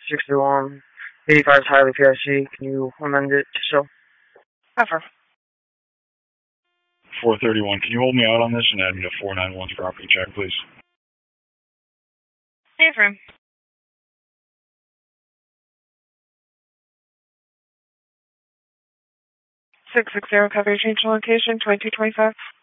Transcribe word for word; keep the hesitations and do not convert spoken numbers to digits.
sixty-one eighty-five is highly P I C. Can you amend it to show? Cover. four thirty-one, can you hold me out on this and add me to four ninety-one's property check, please? Affirm. six sixty, cover, change location, twenty-two twenty-five.